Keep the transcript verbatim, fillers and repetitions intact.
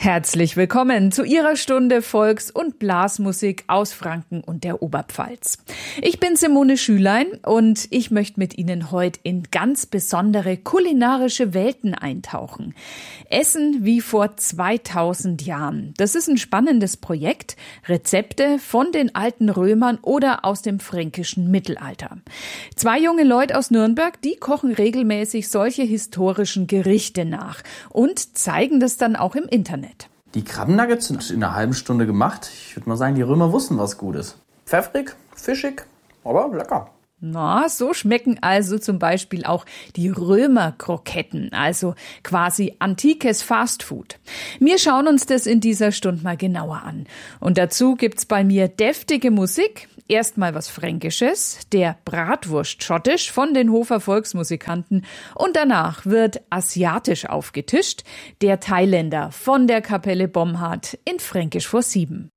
Herzlich willkommen zu Ihrer Stunde Volks- und Blasmusik aus Franken und der Oberpfalz. Ich bin Simone Schülein und ich möchte mit Ihnen heute in ganz besondere kulinarische Welten eintauchen. Essen wie vor zweitausend Jahren. Das ist ein spannendes Projekt. Rezepte von den alten Römern oder aus dem fränkischen Mittelalter. Zwei junge Leute aus Nürnberg, die kochen regelmäßig solche historischen Gerichte nach und zeigen das dann auch im Internet. Die Krabbennuggets sind in einer halben Stunde gemacht. Ich würde mal sagen, die Römer wussten, was gut ist. Pfeffrig, fischig, aber lecker. Na, so schmecken also zum Beispiel auch die Römerkroketten, also quasi antikes Fastfood. Wir schauen uns das in dieser Stunde mal genauer an. Und dazu gibt's bei mir deftige Musik. Erstmal was Fränkisches, der Bratwurst schottisch von den Hofer Volksmusikanten und danach wird asiatisch aufgetischt, der Thailänder von der Kapelle Bomhard in Fränkisch vor sieben.